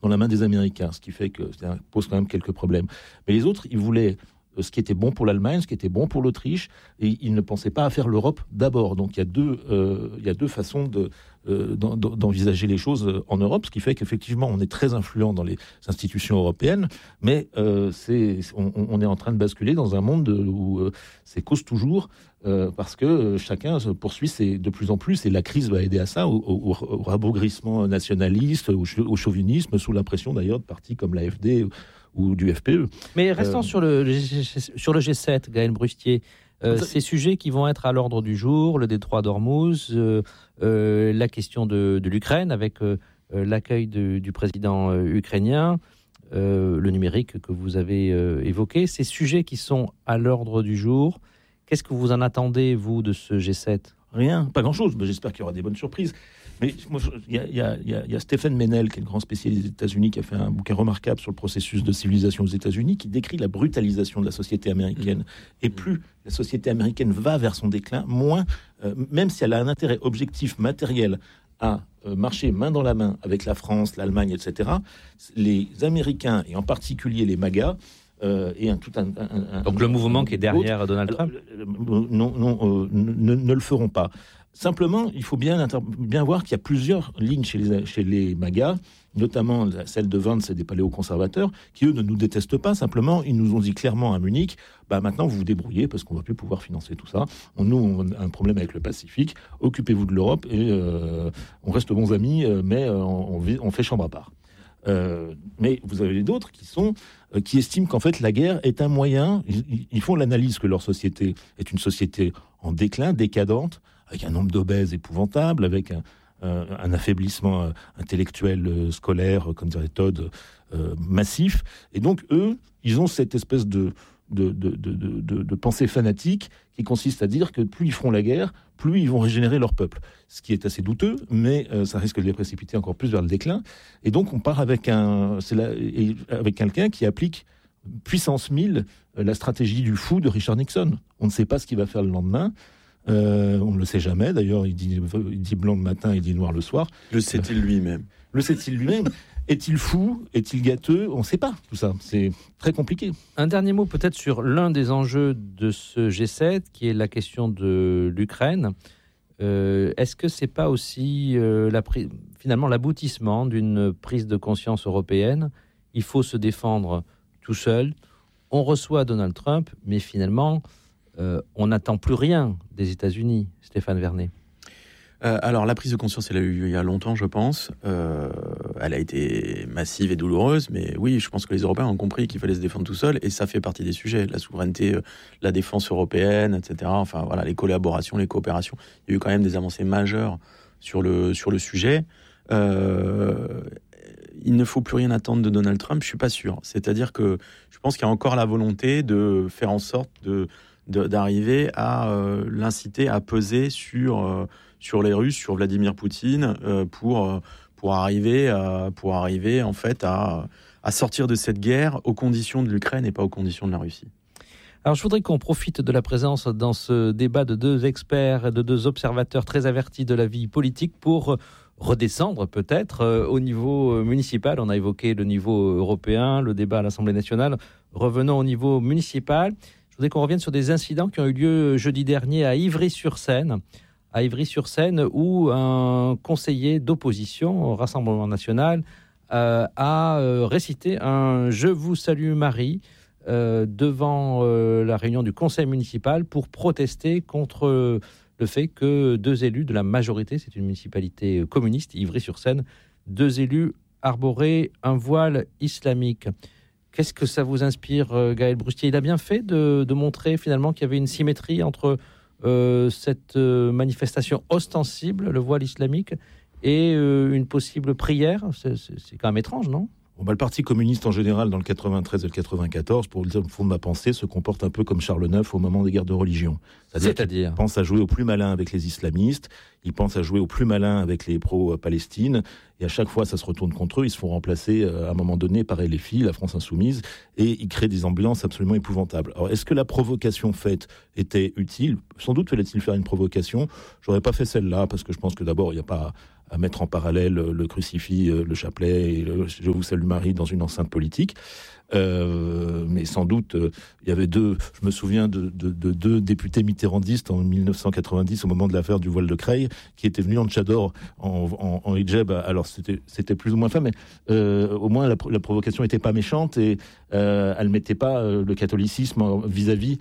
dans la main des Américains, ce qui fait que ça pose quand même quelques problèmes. Mais les autres, ils voulaient ce qui était bon pour l'Allemagne, ce qui était bon pour l'Autriche, et ils ne pensaient pas à faire l'Europe d'abord. Donc il y a deux façons d'envisager les choses en Europe, ce qui fait qu'effectivement on est très influent dans les institutions européennes, mais on est en train de basculer dans un monde où c'est cause toujours, parce que chacun se poursuit de plus en plus, et la crise va aider à ça, au rabaugrissement nationaliste, au chauvinisme, sous la pression d'ailleurs de partis comme l'AfD ou du FPE. Mais restons sur le G7, Gaël Brustier. Ces sujets qui vont être à l'ordre du jour, le détroit d'Ormuz, la question de l'Ukraine avec l'accueil du président ukrainien, le numérique que vous avez évoqué, ces sujets qui sont à l'ordre du jour, qu'est-ce que vous en attendez, vous, de ce G7 ? Rien, pas grand-chose. Mais j'espère qu'il y aura des bonnes surprises. Mais il y a Stephen Meynell, qui est le grand spécialiste des États-Unis, qui a fait un bouquin remarquable sur le processus de civilisation aux États-Unis, qui décrit la brutalisation de la société américaine. Et plus la société américaine va vers son déclin, moins, même si elle a un intérêt objectif matériel à marcher main dans la main avec la France, l'Allemagne, etc., les Américains, et en particulier les MAGA, donc le mouvement qui est derrière Donald Trump ne le feront pas. Simplement, il faut bien voir qu'il y a plusieurs lignes chez les MAGA, notamment celle de Vance et des paléoconservateurs, qui eux ne nous détestent pas. Simplement, ils nous ont dit clairement à Munich, maintenant vous vous débrouillez parce qu'on ne va plus pouvoir financer tout ça. Nous, on a un problème avec le Pacifique. Occupez-vous de l'Europe et on reste bons amis, mais on fait chambre à part. Mais vous avez d'autres qui estiment qu'en fait la guerre est un moyen. Ils font l'analyse que leur société est une société en déclin, décadente, avec un nombre d'obèses épouvantable, avec un affaiblissement intellectuel, scolaire, comme dirait Todd, massif. Et donc eux, ils ont cette espèce de pensée fanatique qui consiste à dire que plus ils feront la guerre, plus ils vont régénérer leur peuple. Ce qui est assez douteux, mais ça risque de les précipiter encore plus vers le déclin. Et donc on part avec quelqu'un qui applique puissance 1000 la stratégie du fou de Richard Nixon. On ne sait pas ce qu'il va faire le lendemain. On ne le sait jamais. D'ailleurs, il dit blanc le matin, il dit noir le soir. Le sait-il lui-même ? Le sait-il lui-même ? Est-il fou ? Est-il gâteux ? On ne sait pas tout ça. C'est très compliqué. Un dernier mot peut-être sur l'un des enjeux de ce G7, qui est la question de l'Ukraine. Est-ce que c'est pas aussi finalement l'aboutissement d'une prise de conscience européenne ? Il faut se défendre tout seul. On reçoit Donald Trump, mais finalement, on n'attend plus rien des États-Unis, Stéphane Vernet. Alors, la prise de conscience, elle a eu il y a longtemps, je pense. Elle a été massive et douloureuse, mais oui, je pense que les Européens ont compris qu'il fallait se défendre tout seul, et ça fait partie des sujets. La souveraineté, la défense européenne, etc. Enfin, voilà, les collaborations, les coopérations. Il y a eu quand même des avancées majeures sur le sujet. Il ne faut plus rien attendre de Donald Trump, je suis pas sûr. C'est-à-dire que je pense qu'il y a encore la volonté de faire en sorte d'arriver à l'inciter à peser sur les Russes, sur Vladimir Poutine, pour arriver en fait à sortir de cette guerre aux conditions de l'Ukraine et pas aux conditions de la Russie. Alors je voudrais qu'on profite de la présence dans ce débat de deux experts et de deux observateurs très avertis de la vie politique pour redescendre peut-être au niveau municipal. On a évoqué le niveau européen, le débat à l'Assemblée nationale. Revenons au niveau municipal. Je voudrais qu'on revienne sur des incidents qui ont eu lieu jeudi dernier à Ivry-sur-Seine. Où un conseiller d'opposition au Rassemblement national a récité un « Je vous salue Marie » devant la réunion du conseil municipal pour protester contre le fait que deux élus de la majorité, c'est une municipalité communiste, Ivry-sur-Seine, deux élus arboraient un voile islamique. Qu'est-ce que ça vous inspire, Gaël Brustier ? Il a bien fait de montrer finalement qu'il y avait une symétrie entre cette manifestation ostensible, le voile islamique, et une possible prière. C'est quand même étrange, non ? Le Parti communiste en général, dans le 93 et le 94, pour le dire au fond de ma pensée, se comporte un peu comme Charles IX au moment des guerres de religion. C'est-à-dire qu'il pense à jouer au plus malin avec les islamistes, il pense à jouer au plus malin avec les pro-Palestine, et à chaque fois ça se retourne contre eux, ils se font remplacer à un moment donné par LFI, la France Insoumise, et ils créent des ambiances absolument épouvantables. Alors est-ce que la provocation faite était utile ? Sans doute fallait-il faire une provocation. J'aurais pas fait celle-là, parce que je pense que d'abord il n'y a pas à mettre en parallèle le crucifix, le chapelet et le Je vous salue Marie dans une enceinte politique. Mais sans doute, il y avait je me souviens de deux députés mitterrandistes en 1990 au moment de l'affaire du voile de Creil qui étaient venus en tchador en hijab. Alors c'était plus ou moins fin, mais au moins la provocation n'était pas méchante et elle mettait pas le catholicisme vis-à-vis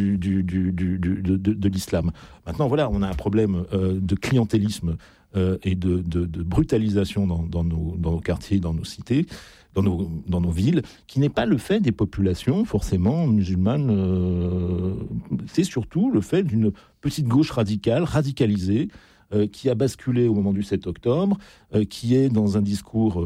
de l'islam. Maintenant, voilà, on a un problème de clientélisme et de brutalisation dans nos quartiers, dans nos cités, dans nos villes, qui n'est pas le fait des populations forcément musulmanes. C'est surtout le fait d'une petite gauche radicalisée, qui a basculé au moment du 7 octobre, qui est dans un discours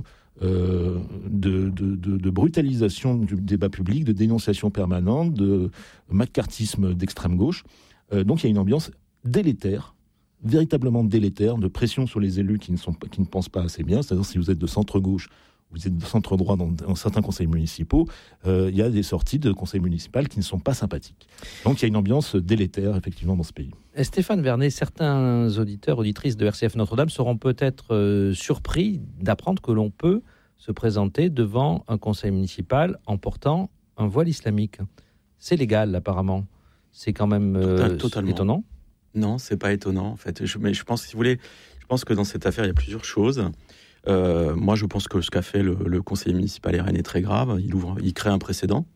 de brutalisation du débat public, de dénonciation permanente, de maccarthisme d'extrême gauche. Donc il y a une ambiance délétère, véritablement délétère, de pression sur les élus qui ne pensent pas assez bien. C'est-à-dire, si vous êtes de centre-gauche, vous êtes de centre-droit dans certains conseils municipaux, il y a des sorties de conseils municipaux qui ne sont pas sympathiques. Donc il y a une ambiance délétère, effectivement, dans ce pays. Stéphane Vernet, certains auditeurs, auditrices de RCF Notre-Dame seront peut-être surpris d'apprendre que l'on peut se présenter devant un conseil municipal en portant un voile islamique. C'est légal, apparemment. C'est quand même totalement étonnant. Non, c'est pas étonnant, en fait. Mais je pense, si vous voulez, que dans cette affaire, il y a plusieurs choses. Moi, je pense que ce qu'a fait le conseiller municipal RN est très grave. Il crée un précédent.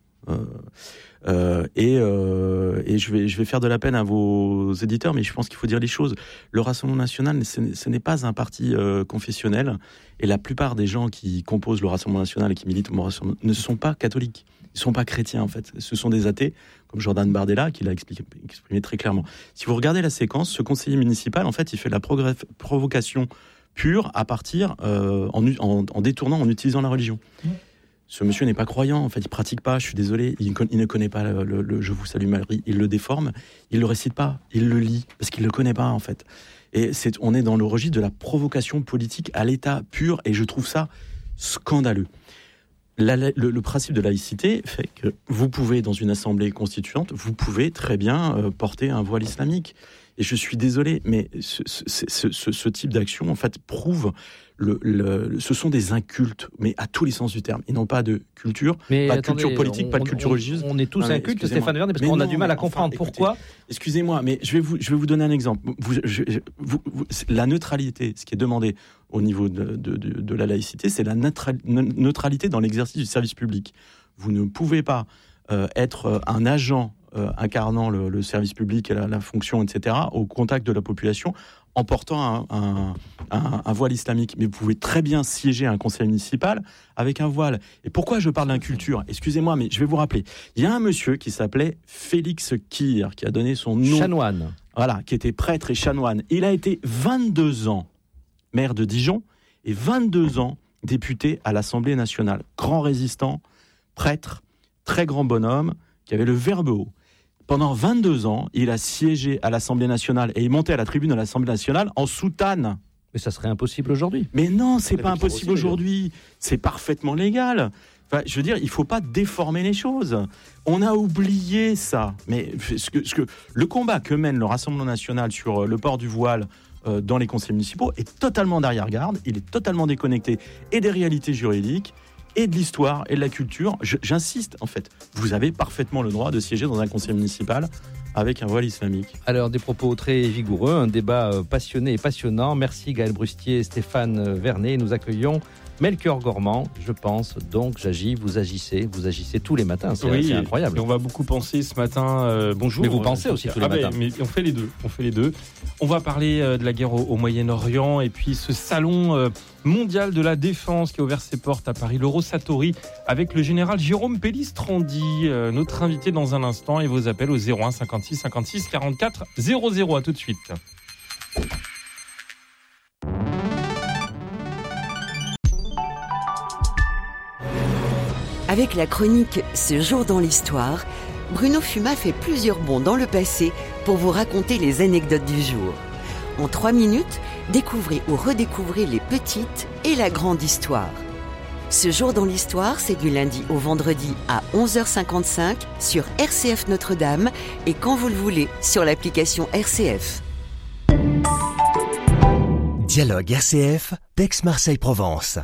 Et je vais faire de la peine à vos éditeurs, mais je pense qu'il faut dire les choses. Le Rassemblement national, ce n'est pas un parti confessionnel, et la plupart des gens qui composent le Rassemblement national et qui militent au Rassemblement ne sont pas catholiques. Ils ne sont pas chrétiens, en fait. Ce sont des athées, comme Jordan Bardella, qui l'a exprimé très clairement. Si vous regardez la séquence, ce conseiller municipal, en fait, il fait de la provocation pure à partir en détournant, en utilisant la religion. Ce monsieur n'est pas croyant, en fait, il pratique pas, je suis désolé, il ne connaît pas le Je vous salue Marie, il le déforme, il le récite pas, il le lit, parce qu'il le connaît pas, en fait. Et on est dans le registre de la provocation politique à l'état pur, et je trouve ça scandaleux. Le principe de laïcité fait que vous pouvez, dans une assemblée constituante, vous pouvez très bien porter un voile islamique. Et je suis désolé, mais ce type d'action, en fait, prouve ce sont des incultes, mais à tous les sens du terme. Ils n'ont pas de culture, pas de culture politique, pas de culture religieuse. On est tous incultes, Stéphane Vernet, parce qu'on a du mal à comprendre pourquoi. Excusez-moi, mais je vais vous donner un exemple. La neutralité, ce qui est demandé au niveau de la laïcité, c'est la neutralité dans l'exercice du service public. Vous ne pouvez pas être un agent incarnant le service public et la fonction, etc., au contact de la population, en portant un voile islamique. Mais vous pouvez très bien siéger à un conseil municipal avec un voile. Et pourquoi je parle d'inculture ? Excusez-moi, mais je vais vous rappeler. Il y a un monsieur qui s'appelait Félix Kir, qui a donné son nom... Chanoine. Voilà, qui était prêtre et chanoine. Il a été 22 ans maire de Dijon et 22 ans député à l'Assemblée nationale. Grand résistant, prêtre, très grand bonhomme, qui avait le verbe haut. Pendant 22 ans, il a siégé à l'Assemblée nationale et il montait à la tribune de l'Assemblée nationale en soutane. Mais ça serait impossible aujourd'hui. Mais non, c'est pas impossible aujourd'hui. C'est parfaitement légal. Enfin, je veux dire, il ne faut pas déformer les choses. On a oublié ça. Mais le combat que mène le Rassemblement national sur le port du voile dans les conseils municipaux est totalement d'arrière-garde. Il est totalement déconnecté et des réalités juridiques et de l'histoire et de la culture. J'insiste, en fait. Vous avez parfaitement le droit de siéger dans un conseil municipal avec un voile islamique. Alors, des propos très vigoureux, un débat passionné et passionnant. Merci Gaël Brustier et Stéphane Vernet. Nous accueillons Melchior Gormand, je pense, donc j'agis, vous agissez tous les matins, c'est incroyable. Et on va beaucoup penser ce matin, bonjour. Mais vous pensez aussi tous les matins. Mais on fait les deux. On va parler de la guerre au Moyen-Orient et puis ce salon mondial de la défense qui a ouvert ses portes à Paris, l'Eurosatori, avec le général Jérôme Pellistrandi, notre invité dans un instant, et vos appels au 01 56 56 44 00. À tout de suite. Avec la chronique « Ce jour dans l'histoire », Bruno Fumat fait plusieurs bonds dans le passé pour vous raconter les anecdotes du jour. En 3 minutes, découvrez ou redécouvrez les petites et la grande histoire. Ce jour dans l'histoire, c'est du lundi au vendredi à 11h55 sur RCF Notre-Dame et quand vous le voulez sur l'application RCF. Dialogue RCF d'Aix-Marseille-Provence.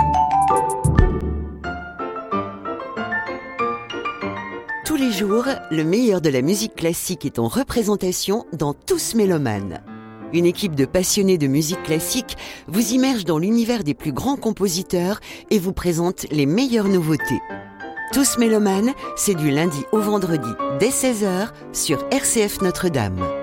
Tous les jours, le meilleur de la musique classique est en représentation dans Tous Mélomanes. Une équipe de passionnés de musique classique vous immerge dans l'univers des plus grands compositeurs et vous présente les meilleures nouveautés. Tous Mélomanes, c'est du lundi au vendredi dès 16h sur RCF Notre-Dame.